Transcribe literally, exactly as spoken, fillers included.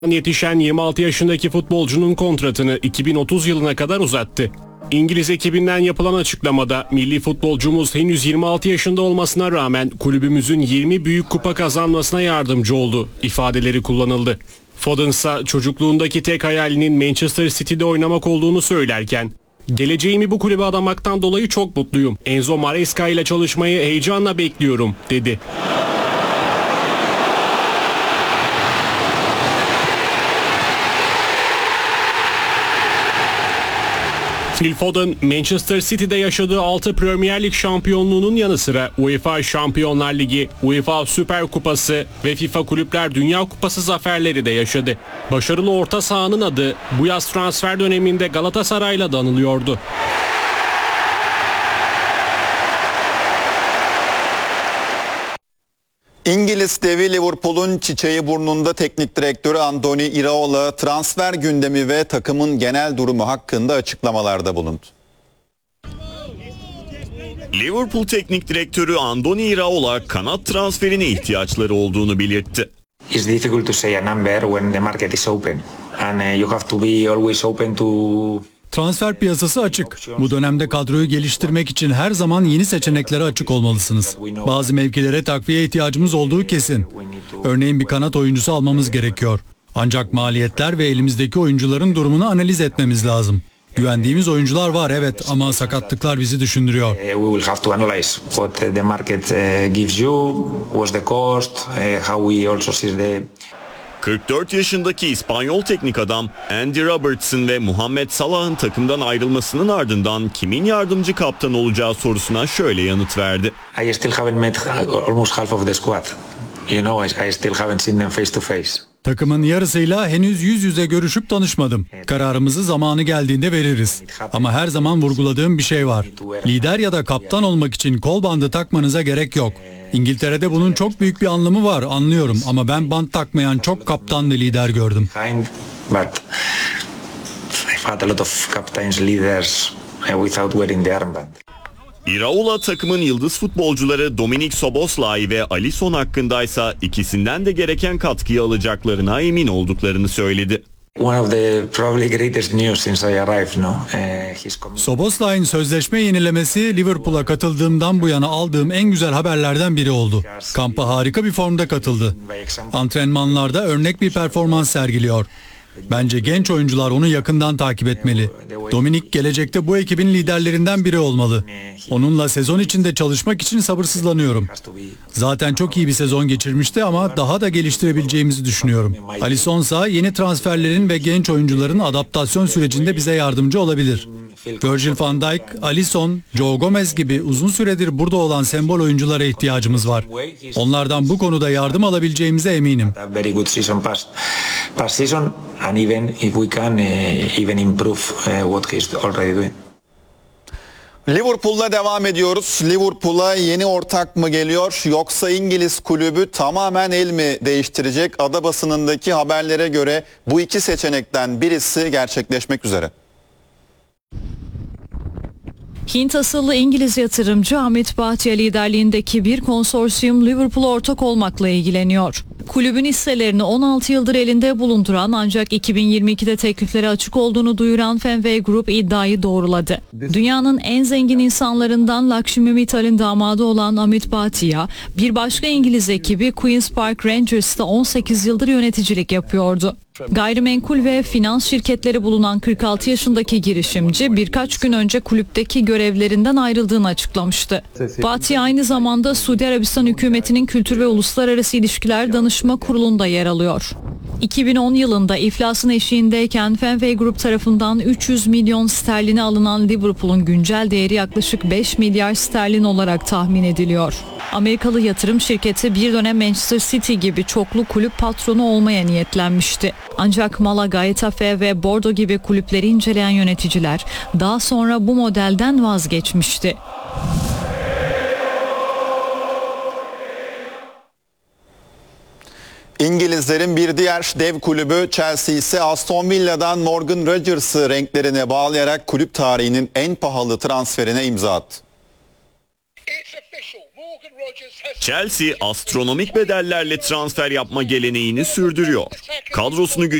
Yetişen yirmi altı yaşındaki futbolcunun kontratını iki bin otuz yılına kadar uzattı. İngiliz ekibinden yapılan açıklamada milli futbolcumuz henüz yirmi altı yaşında olmasına rağmen kulübümüzün yirmi büyük kupa kazanmasına yardımcı oldu ifadeleri kullanıldı. Foden ise çocukluğundaki tek hayalinin Manchester City'de oynamak olduğunu söylerken, "Geleceğimi bu kulübe adamaktan dolayı çok mutluyum. Enzo Maresca ile çalışmayı heyecanla bekliyorum," dedi. Phil Foden, Manchester City'de yaşadığı altı Premier Lig şampiyonluğunun yanı sıra UEFA Şampiyonlar Ligi, UEFA Süper Kupası ve FIFA Kulüpler Dünya Kupası zaferleri de yaşadı. Başarılı orta sahanın adı bu yaz transfer döneminde Galatasaray'la da anılıyordu. İngiliz devi Liverpool'un çiçeği burnunda teknik direktörü Andoni Iraola transfer gündemi ve takımın genel durumu hakkında açıklamalarda bulundu. Liverpool teknik direktörü Andoni Iraola kanat transferine ihtiyaçları olduğunu belirtti. It's difficult to say a number when the market is open and you have to be always open to. Transfer piyasası açık. Bu dönemde kadroyu geliştirmek için her zaman yeni seçeneklere açık olmalısınız. Bazı mevkilere takviye ihtiyacımız olduğu kesin. Örneğin bir kanat oyuncusu almamız gerekiyor. Ancak maliyetler ve elimizdeki oyuncuların durumunu analiz etmemiz lazım. Güvendiğimiz oyuncular var evet ama sakatlıklar bizi düşündürüyor. We will have to analyze what the market gives you, what's the cost, how we also see the. kırk dört yaşındaki İspanyol teknik adam Andy Robertson ve Muhammed Salah'ın takımdan ayrılmasının ardından kimin yardımcı kaptan olacağı sorusuna şöyle yanıt verdi. I still haven't met almost half of the squad. You know, I still haven't seen them face to face. Takımın yarısıyla henüz yüz yüze görüşüp tanışmadım. Kararımızı zamanı geldiğinde veririz. Ama her zaman vurguladığım bir şey var. Lider ya da kaptan olmak için kol bandı takmanıza gerek yok. İngiltere'de bunun çok büyük bir anlamı var, anlıyorum. Ama ben bant takmayan çok kaptan ve lider gördüm. Iraola takımın yıldız futbolcuları Dominik Szoboszlai ve Alisson hakkındaysa ikisinden de gereken katkıyı alacaklarına emin olduklarını söyledi. Szoboszlai'nin sözleşme yenilemesi Liverpool'a katıldığımdan bu yana aldığım en güzel haberlerden biri oldu. Kampa harika bir formda katıldı. Antrenmanlarda örnek bir performans sergiliyor. Bence genç oyuncular onu yakından takip etmeli. Dominik gelecekte bu ekibin liderlerinden biri olmalı. Onunla sezon içinde çalışmak için sabırsızlanıyorum. Zaten çok iyi bir sezon geçirmişti ama daha da geliştirebileceğimizi düşünüyorum. Alisson ise yeni transferlerin ve genç oyuncuların adaptasyon sürecinde bize yardımcı olabilir. Virgil van Dijk, Alisson, Joe Gomez gibi uzun süredir burada olan sembol oyunculara ihtiyacımız var. Onlardan bu konuda yardım alabileceğimize eminim. Liverpool'la devam ediyoruz. Liverpool'a yeni ortak mı geliyor yoksa İngiliz kulübü tamamen el mi değiştirecek? Ada basınındaki haberlere göre bu iki seçenekten birisi gerçekleşmek üzere. Hint asıllı İngiliz yatırımcı Amit Bhatia liderliğindeki bir konsorsiyum Liverpool'a ortak olmakla ilgileniyor. Kulübün hisselerini on altı yıldır elinde bulunduran ancak iki bin yirmi ikide tekliflere açık olduğunu duyuran Fenway Group iddiayı doğruladı. Dünyanın en zengin insanlarından Lakshmi Mittal'in damadı olan Amit Bhatia, bir başka İngiliz ekibi Queen's Park Rangers'ta on sekiz yıldır yöneticilik yapıyordu. Gayrimenkul ve finans şirketleri bulunan kırk altı yaşındaki girişimci birkaç gün önce kulüpteki görevlerinden ayrıldığını açıklamıştı. Bhatia aynı zamanda Suudi Arabistan hükümetinin Kültür ve Uluslararası İlişkiler Danışma Kurulu'nda yer alıyor. iki bin on yılında iflasın eşiğindeyken Fenway Group tarafından üç yüz milyon sterline alınan Liverpool'un güncel değeri yaklaşık beş milyar sterlin olarak tahmin ediliyor. Amerikalı yatırım şirketi bir dönem Manchester City gibi çoklu kulüp patronu olmaya niyetlenmişti. Ancak Malaga, Getafe ve Bordeaux gibi kulüpleri inceleyen yöneticiler daha sonra bu modelden vazgeçmişti. İngilizlerin bir diğer dev kulübü Chelsea ise Aston Villa'dan Morgan Rodgers'ı renklerine bağlayarak kulüp tarihinin en pahalı transferine imza attı. Chelsea astronomik bedellerle transfer yapma geleneğini sürdürüyor. Kadrosunu